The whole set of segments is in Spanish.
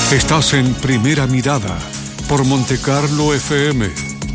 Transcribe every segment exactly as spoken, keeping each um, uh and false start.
Estás en Primera Mirada por Montecarlo F M.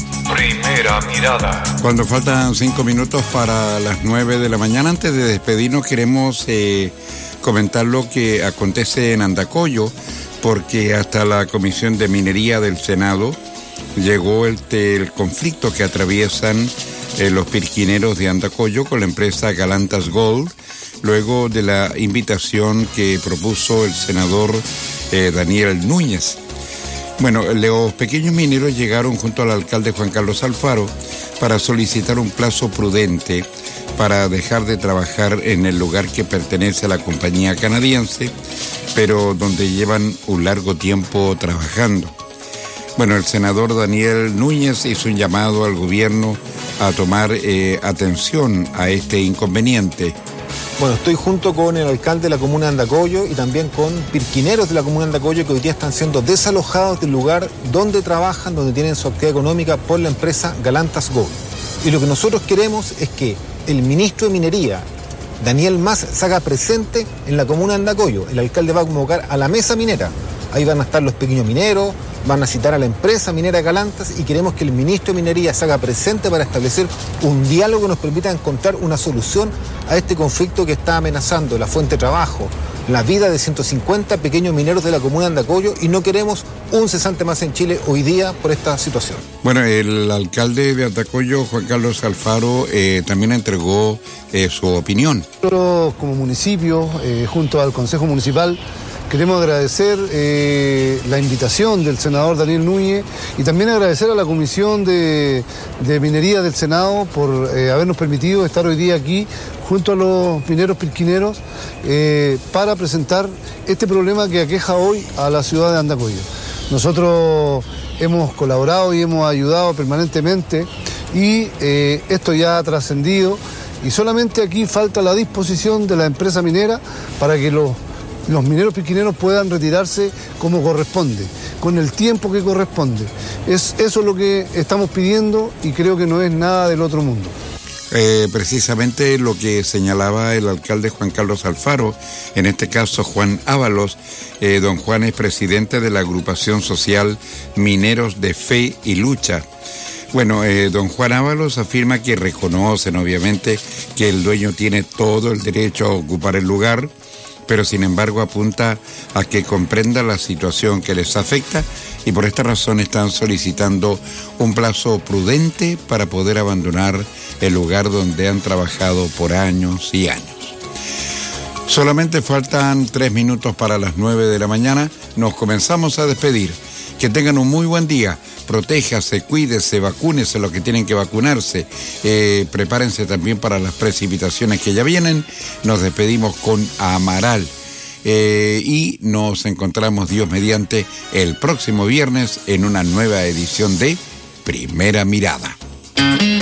Primera Mirada. Cuando faltan cinco minutos para las nueve de la mañana, antes de despedirnos queremos eh, comentar lo que acontece en Andacollo, porque hasta la Comisión de Minería del Senado llegó el, el conflicto que atraviesan eh, los pirquineros de Andacollo con la empresa Galantas Gold, luego de la invitación que propuso el senador eh, Daniel Núñez. Bueno, los pequeños mineros llegaron junto al alcalde Juan Carlos Alfaro para solicitar un plazo prudente para dejar de trabajar en el lugar que pertenece a la compañía canadiense, pero donde llevan un largo tiempo trabajando. Bueno, el senador Daniel Núñez hizo un llamado al gobierno a tomar eh, atención a este inconveniente. Bueno, estoy junto con el alcalde de la comuna de Andacollo y también con pirquineros de la comuna de Andacollo que hoy día están siendo desalojados del lugar donde trabajan, donde tienen su actividad económica por la empresa Galantas Gold. Y lo que nosotros queremos es que el ministro de Minería, Daniel Mas, se haga presente en la comuna de Andacollo. El alcalde va a convocar a la mesa minera. Ahí van a estar los pequeños mineros, van a citar a la empresa minera Galantas y queremos que el ministro de Minería se haga presente para establecer un diálogo que nos permita encontrar una solución a este conflicto que está amenazando la fuente de trabajo, la vida de ciento cincuenta pequeños mineros de la comuna de Andacollo, y no queremos un cesante más en Chile hoy día por esta situación. Bueno, el alcalde de Andacollo, Juan Carlos Alfaro, eh, también entregó eh, su opinión. Nosotros como municipio, eh, junto al Consejo Municipal, queremos agradecer eh, la invitación del senador Daniel Núñez y también agradecer a la Comisión de, de Minería del Senado por eh, habernos permitido estar hoy día aquí junto a los mineros pirquineros eh, para presentar este problema que aqueja hoy a la ciudad de Andacollo. Nosotros hemos colaborado y hemos ayudado permanentemente y eh, esto ya ha trascendido y solamente aquí falta la disposición de la empresa minera para que los los mineros pirquineros puedan retirarse como corresponde, con el tiempo que corresponde. Es eso lo que estamos pidiendo y creo que no es nada del otro mundo. Eh, precisamente lo que señalaba el alcalde Juan Carlos Alfaro, en este caso Juan Ábalos. Eh, don Juan es presidente de la agrupación social Mineros de Fe y Lucha. Bueno, eh, don Juan Ábalos afirma que reconocen obviamente que el dueño tiene todo el derecho a ocupar el lugar, pero sin embargo apunta a que comprenda la situación que les afecta y por esta razón están solicitando un plazo prudente para poder abandonar el lugar donde han trabajado por años y años. Solamente faltan tres minutos para las nueve de la mañana. Nos comenzamos a despedir. Que tengan un muy buen día. Protéjase, cuídese, vacúnese los que tienen que vacunarse. Eh, prepárense también para las precipitaciones que ya vienen. Nos despedimos con Amaral. Eh, y nos encontramos, Dios mediante, el próximo viernes en una nueva edición de Primera Mirada.